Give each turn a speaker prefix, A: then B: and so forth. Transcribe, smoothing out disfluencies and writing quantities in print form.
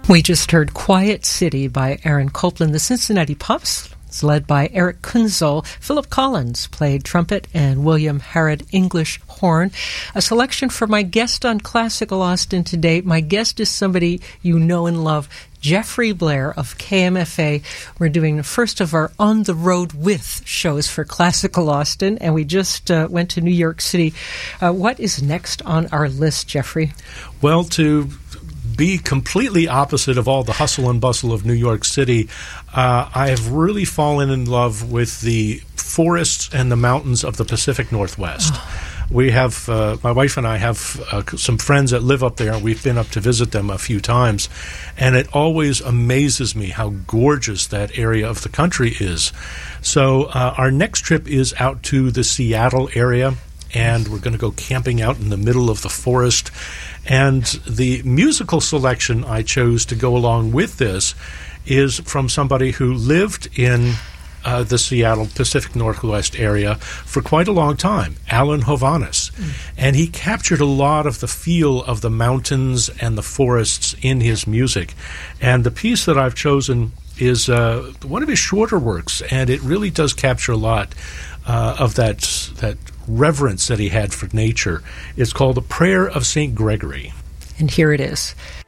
A: We just heard Quiet City by Aaron Copland. The Cincinnati Pups is led by Eric Kunzel. Philip Collins played trumpet and William Harrod English horn. A selection for my guest on Classical Austin today. My guest is somebody you know and love, Jeffrey Blair of KMFA. We're doing the first of our On the Road With shows for Classical Austin, and we just went to New York City. What is next on our list, Jeffrey?
B: Well, to be completely opposite of all the hustle and bustle of New York City, I have really fallen in love with the forests and the mountains of the Pacific Northwest. We have, my wife and I have some friends that live up there, and we've been up to visit them a few times, and it always amazes me how gorgeous that area of the country is. So our next trip is out to the Seattle area, and we're going to go camping out in the middle of the forest. And the musical selection I chose to go along with this is from somebody who lived in the Seattle Pacific Northwest area for quite a long time, Alan Hovhaness. And he captured a lot of the feel of the mountains and the forests in his music. And the piece that I've chosen is one of his shorter works, and it really does capture a lot of that reverence that he had for nature. It's called The Prayer of St. Gregory.
A: And here it is.